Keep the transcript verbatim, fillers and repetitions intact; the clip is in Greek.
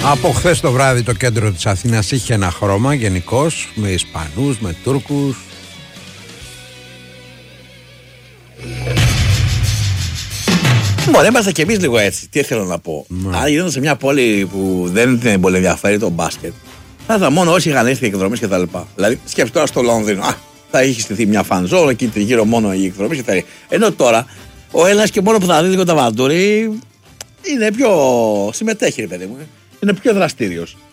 Από χθες το βράδυ το κέντρο της Αθήνας είχε ένα χρώμα γενικώς, με Ισπανούς, με Τούρκους. Μπορεί, είμαστε κι εμείς λίγο έτσι. Τι θέλω να πω. Mm. Αν γινόταν σε μια πόλη που δεν την πολύ ενδιαφέρει το μπάσκετ, θα ήταν μόνο όσοι είχαν έρθει εκδρομές κτλ. Δηλαδή, σκέφτομαι τώρα στο Λονδίνο. Α, θα είχε στηθεί μια φανζόλα εκεί τριγύρω μόνο οι εκδρομές κτλ. Ενώ τώρα ο Έλληνας και μόνο που θα δει λίγο τα βαντούρι είναι πιο. Συμμετέχει, ρε παιδί μου. Είναι πιο δραστήριος.